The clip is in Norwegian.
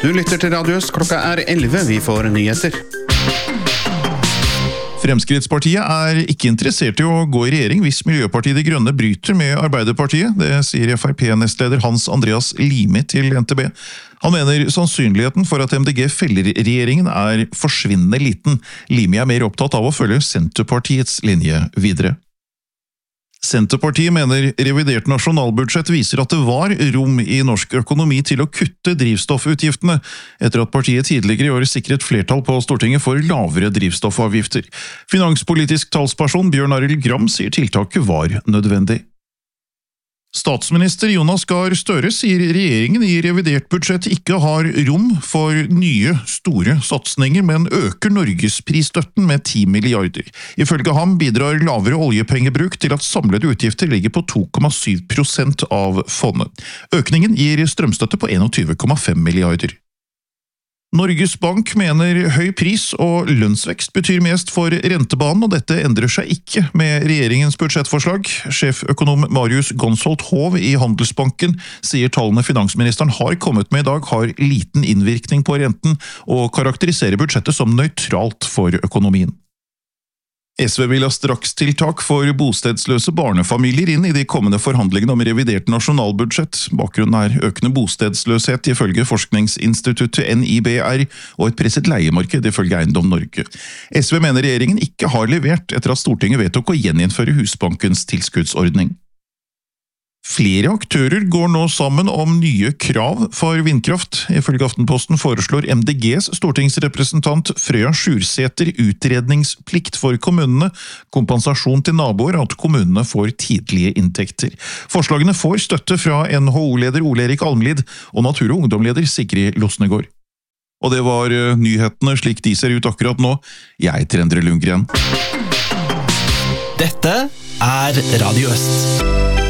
Du lytter til Radio Øst, klokka 11, vi får nyheter. Fremskrittspartiet er ikke interessert i å gå i regjering hvis Miljøpartiet De Grønne bryter med Arbeiderpartiet, det sier FrP-nestleder Hans Andreas Limi til NTB. Han mener sannsynligheten for at MDG feller regjeringen er forsvinnende liten. Limi er mer opptatt av å følge Senterpartiets linje videre. Senterpartiet mener revidert nasjonalbudsjett viser at det var rom i norsk økonomi til å kutte drivstoffutgiftene, etter at partiet tidligere i år sikret flertall på Stortinget for lavere drivstoffavgifter. Finanspolitisk talsperson Bjørn Arild Gram sier tiltaket var nødvendig. Statsminister Jonas Gahr Støre sier regjeringen i revidert budsjett ikke har rom for nye, store satsninger, men øker norgesprisstøtten med 10 milliarder. Ifølge ham bidrar lavere oljepengebruk til at samlede utgifter ligger på 2,7% av fondet. Økningen gir strømstøtte på 21,5 milliarder. Norges Bank mener høy pris og lønnsvekst betyr mest for rentebanen, og dette endrer seg ikke med regjeringens budsjettforslag. Sjeføkonom Marius Gonsholt Hov i Handelsbanken sier tallene finansministeren har kommet med i dag har liten innvirkning på renten, og karakteriserer budsjettet som nøytralt for økonomien. SV vil ha strakstiltak for bostedsløse barnefamilier inn i de kommende forhandlingene om revidert nasjonalbudsjett. Bakgrunnen er økende bostedsløshet ifølge forskningsinstituttet NIBR og et presset leiemarked ifølge Eiendom Norge. SV mener regjeringen ikke har levert etter at Stortinget vedtok å gjeninnføre Husbankens tilskuddsordning. Flere aktører går nå sammen om nye krav for vindkraft. Ifølge Aftenposten foreslår MDGs stortingsrepresentant Frøya Sjursæter utredningsplikt for kommunene, kompensasjon til naboer at kommunene får tidlige inntekter. Forslagene får støtte fra NHO-leder Ole Erik Almlid og Natur- og Ungdomleder Sigrid Losnegård. Og det var nyhetene slik de ser ut akkurat nå. Jeg heter Endre Lundgren. Dette er Radio Øst.